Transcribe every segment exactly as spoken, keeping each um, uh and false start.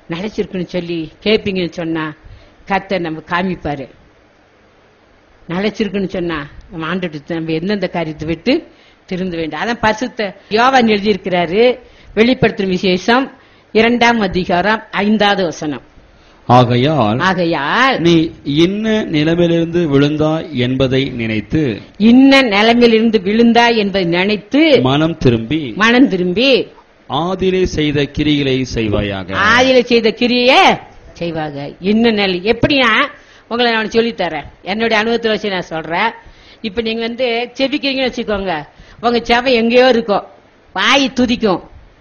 நிலைச்சிருக்குன்னு சொல்லி கேட்பீங்கன்னு சொன்னா கர்த்தர் நம்ம காமிப்பாரு. நிலைச்சிருக்குன்னு சொன்னா நம்ம ஆண்டவர்கிட்ட நம்ம எந்தெந்த காரியத்தை விட்டு திருந்த வேண்டும். அதான் பரிசுத்த யோவான் எழுதியிருக்கிறாரு. வெளிப்படுத்தும் விசேஷம் இரண்டாம் அதிகாரம் ஐந்தாவது வசனம். ஆகையால் ஆகையால் நீ இன்ன நிலைமையிலிருந்து விழுந்தாய் என்பதை நினைத்து இன்ன நிலைமையிலிருந்து விழுந்தாய் என்பதை நினைத்து மனம் திரும்பி மனம் திரும்பி ஆதியிலே செய்த கிரிகளை செய்வாயாக. ஆதியிலே செய்த கிரியை செய்வாங்க. இன்னும் நிலை எப்படின்னா உங்களை நான் சொல்லித்தரேன். என்னுடைய அனுபவத்தில் வச்சு நான் சொல்றேன். இப்ப நீங்க வந்து செபிக்கிறீங்கன்னு வச்சுக்கோங்க. உங்க செவை எங்கேயோ இருக்கும், வாய் துதிக்கும்,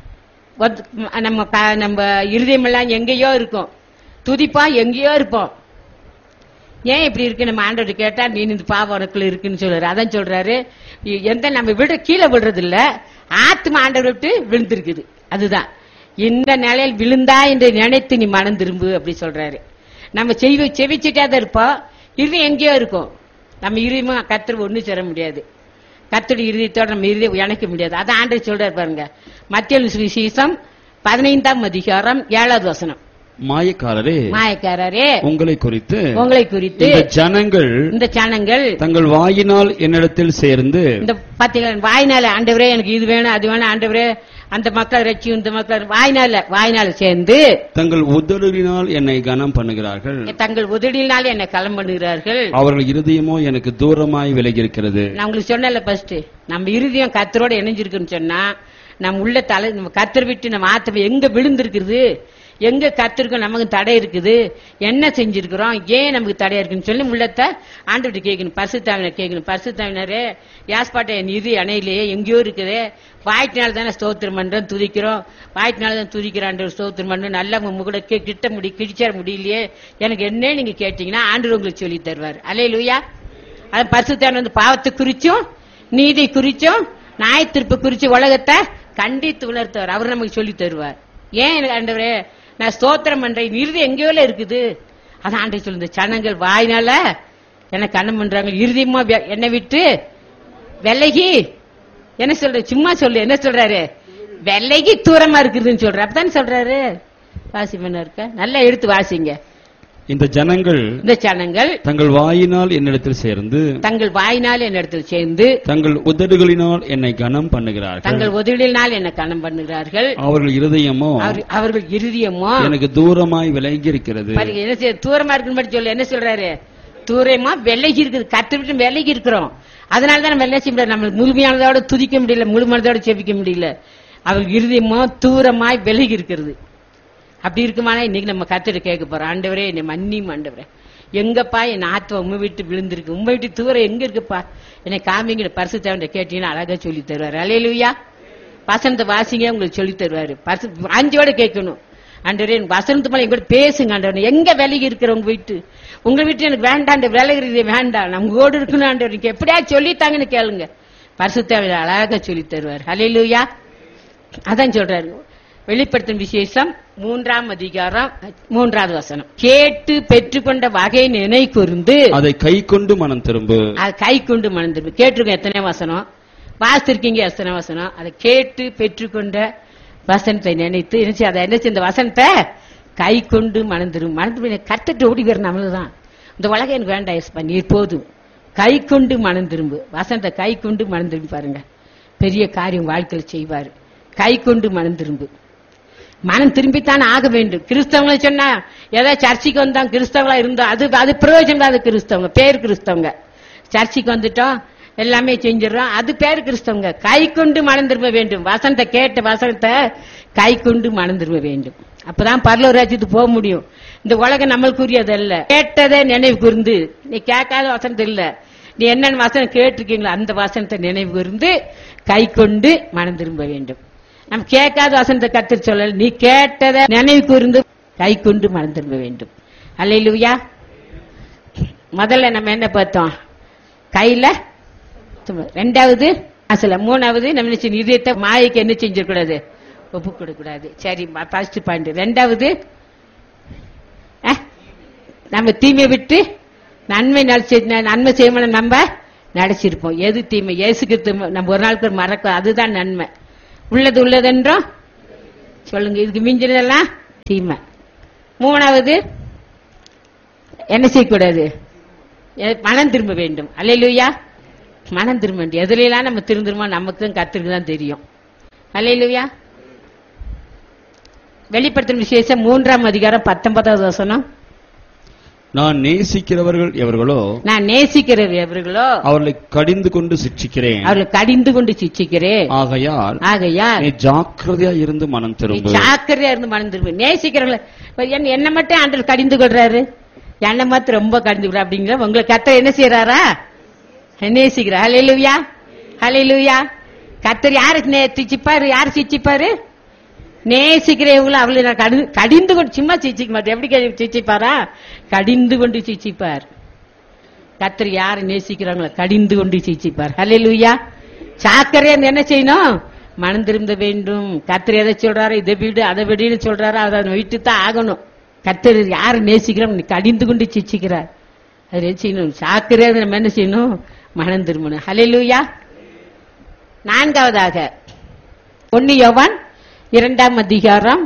நம்ம நம்ம இருதயமெல்லாம் எங்கேயோ இருக்கும், துதிப்பா எங்கேயோ இருப்போம். ஏன் இப்படி இருக்கு நம்ம ஆண்டவர்கிட்ட கேட்டா நீ இந்த பாவம் உனக்குள்ள இருக்குன்னு சொல்றாரு. அதான் சொல்றாரு, எந்த நம்ம விட கீழே விடுறது இல்ல, ஆத்மா ஆண்டவர் விட்டு விழுந்திருக்குது. அதுதான் இந்த நிலையில் விழுந்தா என்று நினைத்து நீ மனம் திரும்பு அப்படி சொல்றாரு. நம்ம செவி செவிச்சுட்டே தான் இருப்போம், இருதயம் எங்கேயோ இருக்கும். நம்ம இருதயமா கர்த்தர் ஒண்ணு சேர முடியாது, கர்த்தருடைய இருதயத்தோட நம்ம இருதயம் இணைக்க முடியாது. அதான் ஆண்டவர் சொல்றாரு பாருங்க. மத்தேயு சுவிசேஷம் பதினைந்தாம் அதிகாரம் ஏழாவது வசனம். மாயக்காரரே மாயக்காரரே உங்களை குறித்து உங்களை குறித்து இந்த ஜனங்கள் இந்த ஜனங்கள் தங்கள் வாயினால் என்னிடத்தில் சேர்ந்து இந்த பாத்தீங்களா வாயினால ஆண்டவரே எனக்கு இது வேணும் அது வேணும் ஆண்டவரே அந்த மக்கள் ரட்சி இந்த மக்கள் வாயினால வாயினால சேர்ந்து தங்கள் உதடுகளினால் என்னை கனம் பண்ணுகிறார்கள் தங்கள் உதடியினால் என்னை களம் பண்ணுகிறார்கள். அவர்கள் இருதயமோ எனக்கு தூரமாய் விலகி இருக்கிறது. நான் உங்களுக்கு சொன்னல ஃபர்ஸ்ட், நம்ம இருதயம் கர்த்தரோட இணைஞ்சிருக்குன்னு சொன்னா நம்ம உள்ள தலை நம்ம கர்த்தர் விட்டு நம்ம ஆத்மா எங்க விழுந்திருக்குது, எங்க கர்த்தருக்கும் நமக்கு தடை இருக்குது, என்ன செஞ்சிருக்கிறோம், ஏன் நமக்கு தடையா இருக்குன்னு சொல்லி உள்ளத்தை ஆண்டவர்கிட்ட கேட்கணும். பரிசுத்தாவினர் கேட்கணும். பரிசுத்தாவினரே யாஸ்பாட்டை என் இது அணையிலேயே எங்கேயோ இருக்குது, வாய்ட்டினால தானே ஸ்தோத்திரம் பண்றோம் துதிக்கிறோம், வாய்ட்டினால தான் துதிக்கிறான் ஸ்தோத்திரம் பண்றோம், நல்லா கூட கிட்ட முடி கிழிச்சார முடியலையே, எனக்கு என்ன நீங்க கேட்டீங்கன்னா ஆண்டவர் உங்களுக்கு சொல்லி தருவார். அல்லேலூயா. அது பரிசுத்தாவினர் வந்து பாவத்தை குறிச்சும் நீதி குறிச்சும் நியாயத்தீர்ப்பு குறிச்சு உலகத்தை கண்டித்து உணர்த்துவார். அவர் நமக்கு சொல்லி தருவார். ஏன் எனக்கு ஆண்டவரே நான் ஸ்தோத்திரம் பண்றேன், இறுதி எங்கேயோ இருக்குது. அதான் ஆண்டவர் சொல்லுங்க, ஜனங்கள் வாயினால என்ன கண்ணம் பண்றாங்க, இறுதியமா என்னை விட்டு விலகி என்ன சொல்ற சும்மா சொல்லு என்ன சொல்றாரு, விலகி தூரமா இருக்குதுன்னு சொல்ற. அப்பதான் சொல்றாரு. வாசி பண்ண இருக்க நல்லா எடுத்து வாசிங்க. இந்த ஜனங்கள் இந்த ஜனங்கள் தங்கள் வாயினால் என்னிடத்தில் சேர்ந்து தங்கள் வாயினால் என்னிடத்தில் சேர்ந்து தங்கள் உதடுகளினால் என்னை கனம் பண்ணுகிறார்கள் தங்கள் உதடுகளினால் என்னை கனம் பண்ணுகிறார்கள். அவர்கள் இருதயமோ அவர்கள் இருதயமோ எனக்கு தூரமாய் விலகி இருக்கிறது. என்ன தூரமா இருக்குன்னு சொல்லு என்ன சொல்றாரு, தூரமா விலகி இருக்குது, கற்று விட்டு விலகி இருக்கிறோம். அதனாலதான் நம்ம வெள்ளை செய்ய முடியாது, நம்ம முழுமையானதோட துதிக்க முடியல, முழுமையானதோட செபிக்க முடியல. அவர்கள் இருதயமோ தூரமாய் விலகி இருக்கிறது. அப்படி இருக்குமானா இன்னைக்கு நம்ம கர்த்தரை கேட்க போறோம், ஆண்டவரே என்னை மன்னியும் ஆண்டவரே, எங்கப்பா என் ஆத்மா உண்மை விட்டு விழுந்திருக்கு, உண்மை விட்டு தூரம் எங்க இருக்குப்பா என்னை காமிங்கிற பரிசுத்தவன் கேட்டீங்கன்னா அழகா சொல்லி தருவாரு. அல்லேலூயா. வசனத்தை வாசிங்க உங்களுக்கு சொல்லி தருவாரு. பரிசு அஞ்சோட கேட்கணும், ஆண்டவரே வசனத்து மேல எங்கூட பேசுங்க ஆண்டவரே, எங்க விலகி இருக்கிற உங்க வீட்டு உங்க வீட்டு எனக்கு வேண்டாம், விலகிறது வேண்டாம், நம்ம ஓடு இருக்கணும் ஆண்டவர், நீங்க எப்படியா சொல்லித்தாங்கன்னு கேளுங்க, பரிசுத்தவன் அழகா சொல்லி தருவார். அல்லேலூயா. அதான் சொல்றாரு. வெளிப்படுத்தும் விசேஷம் மூன்றாம் அதிகாரம் மூன்றாவது வசனம். கேட்டு பெற்றுக்கொண்ட வகை நினை கூர்ந்து அதை கை கொண்டு மனம் திரும்பு. அதை கை கொண்டு மனம் திரும்பு. கேட்டிருக்கோம் எத்தனை வசனம் வாசித்திருக்கீங்க, எத்தனை வசனம். அதை கேட்டு பெற்றுக்கொண்ட வசனத்தை நினைத்து என்ன அதை என்ன இந்த வசனத்தை கை கொண்டு மனம் திரும்பு. மனம் திரும்ப கத்துட்டு ஓடி வர நம்மளுதான் இந்த உலகம் எனக்கு வேண்டாம் எஸ்பா நீர் போதும், கை கொண்டு மனம் திரும்பு. வசனத்தை கை கொண்டு மனம் திரும்பி பாருங்க, பெரிய காரியம் வாழ்க்கையில் செய்வாரு. கை கொண்டு மனம் திரும்பு. மனம் திரும்பித்தான் ஆக வேண்டும். கிறிஸ்தவங்களை சொன்னா ஏதாவது சர்ச்சைக்கு வந்தோம் கிறிஸ்தவங்களா இருந்தோம், அது அது பிரயோஜனம், அது கிறிஸ்தவங்க பேர் கிறிஸ்தவங்க. சர்ச்சைக்கு வந்துட்டோம் எல்லாமே செஞ்சிடறோம், அது பேர் கிறிஸ்தவங்க. கை கொண்டு மனம் திரும்ப வேண்டும். வசனத்தை கேட்ட வசனத்தை கை கொண்டு மனம் திரும்ப வேண்டும். அப்பதான் பரலோக ராஜ்யத்துக்கு போக முடியும். இந்த உலகம் நம்மளுக்குரியது அல்ல, கேட்டதே நினைவு கூர்ந்து. நீ கேட்காத வசனத்தை இல்ல, நீ என்னென்ன வசனம் கேட்டிருக்கீங்களோ அந்த வசனத்தை நினைவு கூர்ந்து கை கொண்டு மனம் திரும்ப வேண்டும். நம்ம கேட்காத வசனத்தை கத்து சொல்லல, நீ கேட்டதை நினைவு கூர்ந்து கை கொண்டு மனம் திரும்ப வேண்டும். அல்லேலூயா. முதல்ல நம்ம என்ன பார்த்தோம், கையில. ரெண்டாவது அசல. மூணாவது நம்ம இதயத்தை மாயைக்கு என்ன செஞ்சிடக்கூடாது, ஒப்பு கொடுக்கூடாது. சரி, ஃபர்ஸ்ட் பாயிண்ட். ரெண்டாவது நம்ம தீமை விட்டு நன்மை நடிச்சு நன்மை செய்யணும், நம்ம நடிச்சிருப்போம். எது தீமை இயேசுக்கு நம்ம ஒரு நாளுக்கு மறக்க, அதுதான் நன்மை. உள்ளது உள்ளதென்றோம் சொல்லுங்க, இதுக்கு மிஞ்சினதெல்லாம் தீமை. மூணாவது என்ன செய்யக்கூடாது? மனம் திரும்ப வேண்டும். அல்லேலூயா. மனம் திரும்ப வேண்டும். எதுலாம் நம்ம திருந்துருமோ நமக்கு கர்த்தருக்கு தான் தெரியும். அல்லேலூயா. வெளிப்படுத்தும் விசேஷம் மூன்றாம் அதிகாரம் பத்தொன்பதாவது வசனம். நான் நேசிக்கிறவர்கள் எவர்களோ நான் நேசிக்கிறவர் எவர்களோ அவர்களை கடிந்து கொண்டு சிட்சிக்கிறேன், அவர்களை கடிந்து கொண்டு சிட்சிக்கிறேன். ஆகையால் ஆகையால் நீ ஜாக்கிரதையா இருந்து மனம் திரும்பு. ஜாக்கிரதையா இருந்து மனம் திரும்பு. நேசிக்கிறவங்களை என்ன மட்டும் ஆண்டவர் கடிந்து கொள்றாரு, என்ன மாத்திரம் ரொம்ப கடிந்து கொள்ற அப்படிங்கிற உங்களை கர்த்தர் என்ன செய்யறாரா? நேசிக்கிறார். ஹல்லேலூயா, ஹல்லேலூயா. கர்த்தர் யாருக்கு சிச்சிப்பாரு? யாரு சிச்சிப்பாரு? நேசிக்கிறவங்களும் அவளை நான் கடிந்து கொண்டு சும்மா சிச்சிக்க மாட்டேன். எப்படி சிச்சிப்பாரா? கடிந்து கொண்டு சிச்சிப்பார். கர்த்தர் யாரை நேசிக்கிறாங்களோ கடிந்து கொண்டு சிச்சிப்பார். ஹல்லேலூயா. சாக்கரையா என்ன செய்யணும்? மனம் திரும்ப வேண்டும். கர்த்தர் எதை சொல்றாரு? இதை வீடு அதை வீடுன்னு சொல்றாரு, அதை விட்டு தான் ஆகணும். கர்த்தர் யாரை நேசிக்கிறோம் கடிந்து கொண்டு சிச்சிக்கிறார். அது என்ன செய்யணும்? சாக்கரையா நம்ம என்ன செய்யணும்? மனம் திரும்பணும். ஹல்லேலூயா. நான்காவதாக ஒன்னு யோவான் இரண்டாம் அதிகாரம்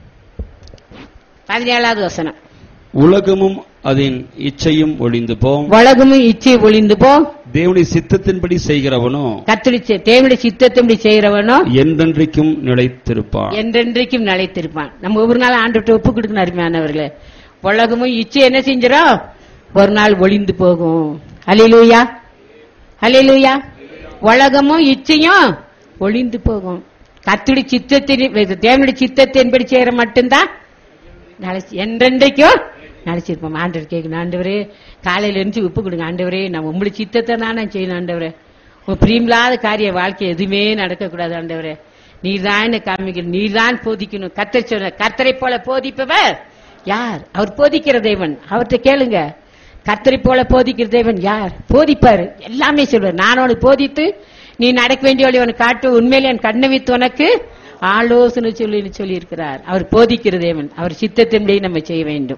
பதினேழாவது வசனம். உலகமும் அதன் இச்சையும் ஒளிந்து போம், உலகமும் இச்சை ஒளிந்து போ, தேவனுடைய சித்தத்தின்படி செய்கிறவனோ கர்த்தருடைய தேவனுடைய சித்தத்தின்படி செய்கிறவனோ என்றென்றைக்கும் நிலைத்திருப்பான். என்றென்றைக்கும் நிலைத்திருப்பான். நம்ம ஒவ்வொரு நாள் ஆண்டவர்கிட்ட ஒப்பு கொடுக்கணும். அருமையானவர்களே, உலகமும் இச்சை என்ன செஞ்சிடும்? ஒரு நாள் ஒளிந்து போகும். அல்லேலூயா, அல்லேலூயா. உலகமும் இச்சையும் ஒளிந்து போகும். கர்த்தருடைய சித்தத்தின் தேவனுடைய சித்தத்தின்படி செய்யற மட்டும்தான் என்றென்றைக்கும் நினைச்சிருப்போம். ஆண்டவர் கேட்கணும், ஆண்டவரே காலையில இருந்து உப்பு கொடுங்க ஆண்டவரே, நான் உங்களுடைய சித்தத்தை தான் நான் செய்யணும் ஆண்டவரே. உங்க பிரியமில்லாத காரிய வாழ்க்கை எதுவுமே நடக்கக்கூடாது ஆண்டவரே. நீர் தான் என்ன காமிக்கணும், நீர் தான் போதிக்கணும். கர்த்தர் சொன்ன கர்த்தரை போல போதிப்பவர் யார்? அவர் போதிக்கிற தேவன். அவர்கிட்ட கேளுங்க, கர்த்தரை போல போதிக்கிற தேவன் யார்? போதிப்பாரு, எல்லாமே சொல்வார். நான் உனக்கு போதித்து நீ நடக்க வேண்டிய வழி உனக்கு காட்டு, உண்மையிலே என் கண்ணை வைத்து உனக்கு ஆலோசனை சொல்லி சொல்லி இருக்கிறார். அவர் போதிக்கிற தேவன். அவர் சித்தத்தின்படி நம்ம செய்ய வேண்டும்.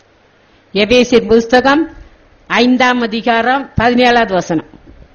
எபேசியர் புஸ்தகம் ஐந்தாம் அதிகாரம் பதினேழாவது வசனம்.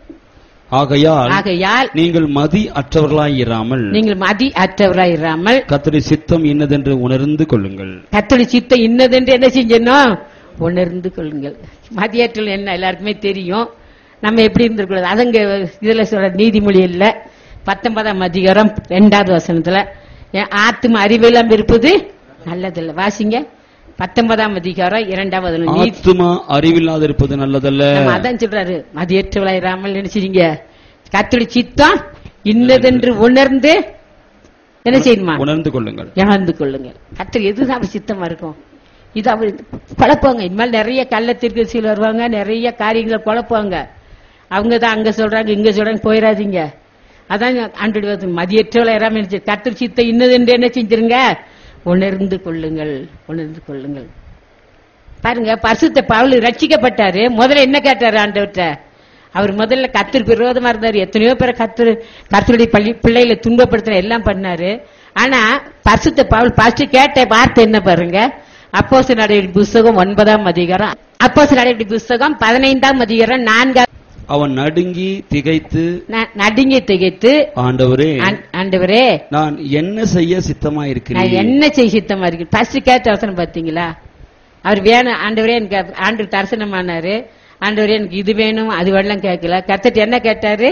ஆகையால் ஆகையால் நீங்கள் மதி அற்றவர்களாய் இராமல் நீங்கள் மதி அற்றவர்களாய் இராமல் கர்த்தருடைய சித்தம் இன்னதென்று உணர்ந்து கொள்ளுங்கள். கர்த்தருடைய சித்தம் இன்னதென்று என்ன செஞ்சணும்? உணர்ந்து கொள்ளுங்கள். மதியற்றல் என்ன எல்லாருக்குமே தெரியும். நம்ம எப்படி இருந்திருக்கூடாது. அதுங்க இதுல சொல்ற நீதிமொழி இல்ல பத்தொன்பதாம் அதிகாரம் இரண்டாவது வசனத்துல ஆத்தும அறிவெல்லாம் இருப்பது நல்லதில்ல. வாசிங்க பத்தொன்பதாம் அதிகாரம் இரண்டாவது. ஆத்துமா அறிவில்லாத இருப்பது நல்லதல்ல. அதான் சொல்றாரு, மதியற்றவளாயிராமல் நினைச்சிருங்க. கர்த்தருடைய சித்தம் இன்னதென்று உணர்ந்து என்ன செய்யணுமா? உணர்ந்து கொள்ளுங்கள், உணர்ந்து கொள்ளுங்கள். கர்த்தர் எதுதான் அவர் சித்தமா இருக்கும்? இது அவர் குழப்பாங்க. இனிமேல் நிறைய கள்ளத்திற்கு சில வருவாங்க, நிறைய காரியங்களை குழப்பாங்க. அவங்க தான் அங்க சொல்றாங்க இங்க சொல்றாங்க, போயிடாதீங்க. அதான் ஆண்டு மதியற்றவளை இராம கர்த்தர் சித்தம் இன்னது என்று என்ன செஞ்சிருங்க? உணர்ந்து கொள்ளுங்கள், உணர்ந்து கொள்ளுங்கள். பாருங்க, பரிசுத்த பவுல் ரட்சிக்கப்பட்டாரு. முதல்ல என்ன கேட்டாரு ஆண்டவர்கிட்ட? அவர் முதல்ல கர்த்தருக்கு விரோதமா இருந்தாரு. எத்தனையோ பேரை கர்த்தர் கர்த்தருடைய பள்ளி பிள்ளைகளை துன்பப்படுத்த எல்லாம் பண்ணாரு. ஆனா பரிசுத்த பவுல் ஃபர்ஸ்ட் கேட்ட வார்த்தை என்ன பாருங்க? அப்போஸ்தலர் நடவடிக்கை புஸ்தகம் ஒன்பதாம் அதிகாரம், அப்போஸ்தலர் நடவடிக்கை புஸ்தகம் பதினைந்தாம் அதிகாரம் நான்காம். அவன் நடுங்கி திகைத்து நடுங்கி திகைத்து ஆண்டவரே ஆண்டவரே நான் என்ன செய்ய சித்தமா இருக்கிறேன், என்ன செய்ய சித்தமா இருக்கு. ஃபர்ஸ்ட் கேட்ட அவசரம் பாத்தீங்களா? அவர் வேணும் ஆண்டவரே எனக்கு ஆண்டு தரிசனமானாரு. ஆண்டவரே எனக்கு இது வேணும் அது வேணும் கேட்கல. கர்த்தர் என்ன கேட்டாரு?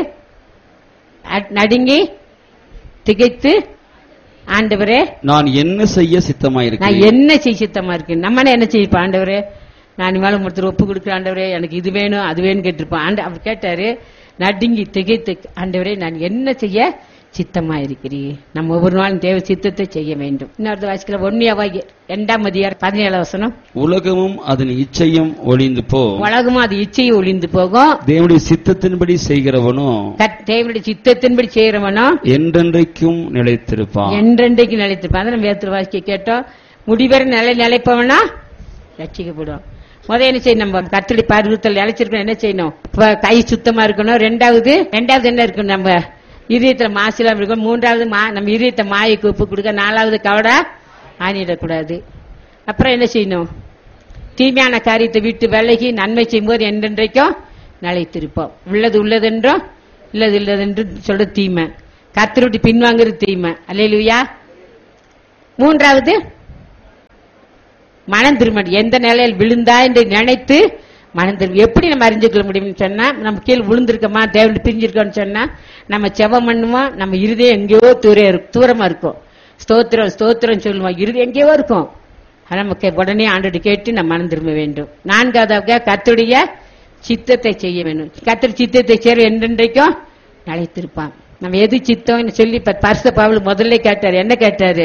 நடுங்கி திகைத்து ஆண்டவரே நான் என்ன செய்ய சித்தமா இருக்கேன், நான் என்ன செய்ய சித்தமா இருக்கேன். நம்ம என்ன செய்யப்பா ஆண்டவரே, நான் மேல ஒருத்தர் ஒப்பு கொடுக்குற ஆண்டவரே எனக்கு இது வேணும் அது வேணும் கேட்டிருப்போம். ஆண்டு அவர் கேட்டாரு நடுங்கி திகைத்து ஆண்டவரே நான் என்ன செய்ய சித்தமா இருக்கிறீர். நம்ம ஒவ்வொரு நாளும் தேவ சித்தத்தை செய்ய வேண்டும். இன்னொரு வாசிக்கல ஒன்னியாவாகி இரண்டாம் அதிகாரம் பதினேழு வசனம். உலகமும் அதன் இச்சையும் ஒளிந்து போகும், உலகமும் அது இச்சையும் ஒளிந்து போகும், தேவனுடைய சித்தத்தின்படி செய்கிறவனோ தேவனுடைய சித்தத்தின்படி செய்கிறவனோ என்றென்றைக்கும் நிலைத்திருப்பான். என்றென்றைக்கும் நிலைத்திருப்பான். அதை நம்ம வேத்திர வாசிக்க கேட்டோம். முடிவரை நிலை நிலைப்பவனா ரட்சிக்கப்படும். முதல் என்ன செய்யணும்? நம்ம கர்த்தருடைய பரிசுத்தல் நிலைச்சிருக்கணும். என்ன செய்யணும்? கை சுத்தமா இருக்கணும். ரெண்டாவது ரெண்டாவது என்ன இருக்கணும்? நம்ம இதயத்துல மாசிலாம் இருக்கணும். மூன்றாவது நம்ம இதயத்தை மாயைக்கு உப்பு கொடுக்க. நாலாவது கவடா ஆணிடக்கூடாது. அப்புறம் என்ன செய்யணும்? தீமையான காரியத்தை விட்டு விலகி நன்மை செய்யும்போது என்றென்றைக்கும் நிலைத்திருப்போம். உள்ளது உள்ளதென்றும் இல்லது இல்லதென்று சொல்ற தீமை, கர்த்தரை பின்வாங்குறது தீமை. அல்லேலூயா. மூன்றாவது மனம் திரும்ப எந்த நிலையில் விழுந்தா என்று நினைத்து மனம் திரும்ப எப்படி நம்ம அறிஞ்சுக்கொள்ள முடியும்னு சொன்னா, நம்ம கீழே விழுந்திருக்கோமா, தேவன் பிரிஞ்சிருக்கோம்னு சொன்னா நம்ம செபம் பண்ணுவோம், நம்ம இருதயம் எங்கேயோ தூர தூரமா இருக்கும். ஸ்தோத்திரம் ஸ்தோத்திரம் சொல்லுவோம், இருதயம் எங்கேயோ இருக்கும். நமக்கு உடனே ஆண்டோடு கேட்டு நம்ம மனம் திரும்ப வேண்டும். நான்காவதாக கர்த்தருடைய சித்தத்தை செய்ய வேண்டும். கர்த்தர் சித்தத்தை செய்ய என்றென்றைக்கும் நிலைத்திருப்பான். நம்ம எது சித்தம் சொல்லி பரிசுத்த பவுல் முதல்ல கேட்டாரு. என்ன கேட்டாரு?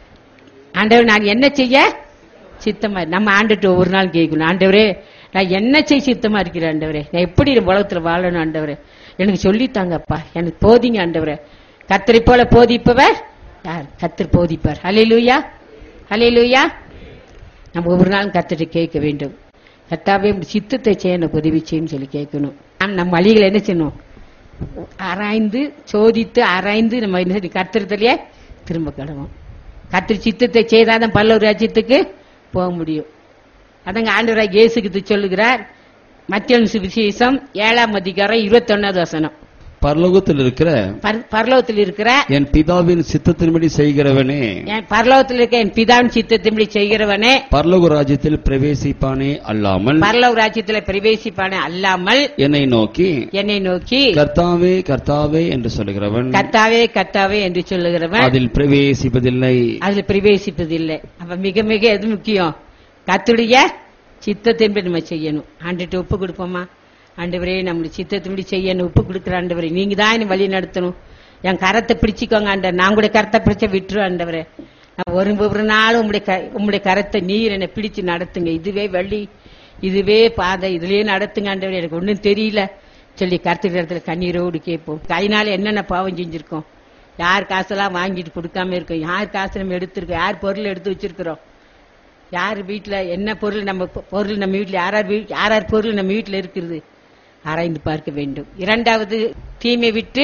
ஆண்டவர் நான் என்ன செய்ய சித்தமா. நம்ம ஆண்டுட்டு ஒவ்வொரு நாள் கேட்கணும், ஆண்டவரே நான் என்ன செய்ய சித்தமா இருக்கிறேன் ஆண்டவரே, நான் எப்படி உலகத்துல வாழணும் ஆண்டவரே, எனக்கு சொல்லித்தாங்கப்பா, எனக்கு போதிங்க ஆண்டவரே. கர்த்தரை போல போதிப்பவர் யார்? கர்த்தர் போதிப்பார். ஹல்லேலூயா ஹல்லேலூயா. நம்ம ஒவ்வொரு நாளும் கர்த்தரை கேட்க வேண்டும். கர்த்தாவே சித்தத்தை செய்ய எனக்கு உதவி செய்யும் சொல்லி கேட்கணும். நம்ம வழிகளை என்ன செய்யணும்? ஆராய்ந்து சோதித்து ஆராய்ந்து நம்ம என்ன கர்த்தரத்திலேயே திரும்ப கடவோம். கர்த்தர் சித்தத்தை செய்தாதான் பல்லவர் ராஜ்யத்துக்கு போக முடியும். அதங்க ஆண்டவராக இயேசுக்கு சொல்லுகிறார். மத்தேயு சுவிசேஷம் ஏழாம் அதிகாரம் இருபத்தி ஒன்னாவது வசனம். பரலோகத்தில் இருக்கிற பரலோகத்தில் இருக்கிற என் பிதாவின் சித்தத்தின்படி செய்கிறவனே, என் பரலோகத்தில் இருக்க என் பிதாவின் சித்தத்தின்படி செய்கிறவனே பரலோக ராஜ்யத்தில் பிரவேசிப்பானே அல்லாமல் பரலோக ராஜ்யத்தில் பிரவேசிப்பானே அல்லாமல் என்னை நோக்கி என்னை நோக்கி கர்த்தாவே கர்த்தாவே என்று சொல்லுகிறவன் கர்த்தாவே கர்த்தாவே என்று சொல்லுகிறவன் அதில் பிரவேசிப்பதில்லை அதில் பிரவேசிப்பதில்லை. அப்ப மிக மிக எது முக்கியம்? கர்த்தருடைய சித்தத்தின்படி நம்ம செய்யணும். ஆண்டுட்டு ஒப்பு கொடுப்போமா? ஆண்டவரே நம்மளுடைய சித்தத்தின்படி செய்யணும் ஒப்பு கொடுக்குற ஆண்டவரே, நீங்க தான் என்ன வழி நடத்தணும். என் கரத்தை பிடிச்சிக்கோங்க ஆண்டவர், நான் கூட கரத்தை பிடிச்ச விட்டுரு ஆண்டவரே. நான் ஒரு ஒரு நாளும் உங்களுடைய உங்களுடைய கரத்தை நீர் என்னை பிடிச்சு நடத்துங்க. இதுவே வழி, இதுவே பாதை, இதுலயே நடத்துங்க ஆண்டவரே, எனக்கு ஒன்றும் தெரியல சொல்லி கருத்துக்கிற இடத்துல கண்ணீரோடு கேட்போம். கையினால என்னென்ன பாவம் செஞ்சிருக்கோம், யார் காசெல்லாம் வாங்கிட்டு கொடுக்காம இருக்கோம், யார் காசு நம்ம எடுத்திருக்கோம், யார் பொருள் எடுத்து வச்சிருக்கிறோம், யார் வீட்டுல என்ன பொருள், நம்ம பொருள் நம்ம வீட்டுல யார் யார் யார் பொருள் நம்ம வீட்டுல இருக்கிறது ஆராய்ந்து பார்க்க வேண்டும். இரண்டாவது தீமை விட்டு,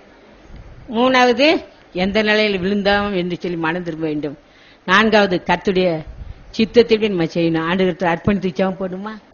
மூணாவது எந்த நிலையில் விழுந்தோம் என்று சொல்லி மனம் திரும்ப வேண்டும். நான்காவது கர்த்தருடைய சித்தத்திற்கு நம்ம செய்யணும். ஆண்டவருக்கு அர்ப்பணித்து ஜெபம் போடுமா?